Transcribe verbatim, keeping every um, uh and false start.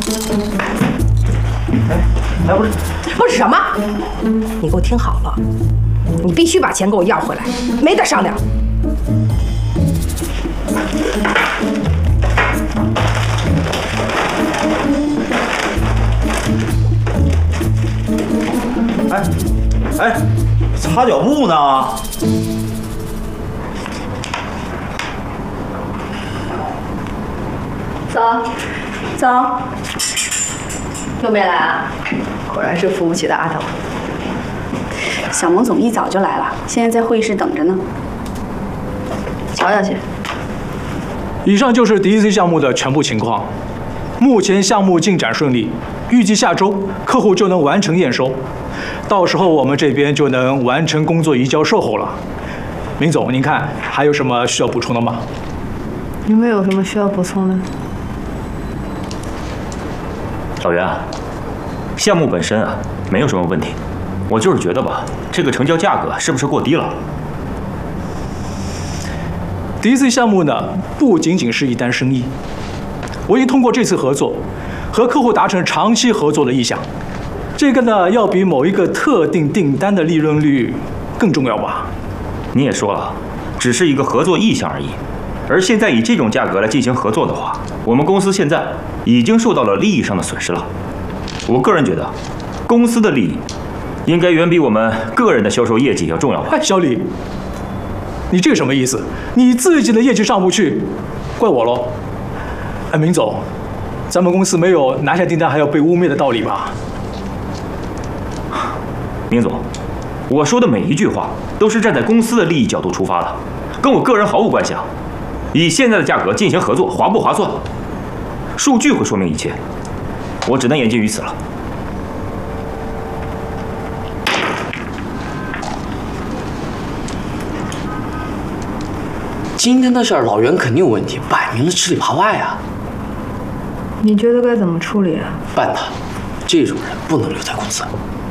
哎，哎，不是， 不是什么？你给我听好了，你必须把钱给我要回来，没得商量。 哎，哎，擦脚布呢？ 走，走，又没来啊？果然是扶不起的阿斗。 小蒙总一早就来了，现在在会议室等着呢。 瞧瞧去。 以上就是 D E C 项目的全部情况。目前项目进展顺利，预计下周客户就能完成验收，到时候我们这边就能完成工作移交售后了。明总，您看还有什么需要补充的吗？ 你们有什么需要补充的？ 老袁，项目本身啊没有什么问题，我就是觉得吧，这个成交价格是不是过低了 ？D E C 项目呢，不仅仅是一单生意，我已经通过这次合作，和客户达成长期合作的意向。这个呢，要比某一个特定订单的利润率更重要吧？ 你也说了，只是一个合作意向而已。而现在以这种价格来进行合作的话，我们公司现在已经受到了利益上的损失了。我个人觉得，公司的利益应该远比我们个人的销售业绩要重要吧？ 哎，小李，你这个什么意思？你自己的业绩上不去，怪我喽？哎，明总，咱们公司没有拿下订单还要被污蔑的道理吧？ 明总，我说的每一句话都是站在公司的利益角度出发的，跟我个人毫无关系啊。以现在的价格进行合作，划不划算？数据会说明一切，我只能言尽于此了。 今天的事儿，老袁肯定有问题，摆明了吃里扒外啊！ 你觉得该怎么处理啊？ 办他，这种人不能留在公司。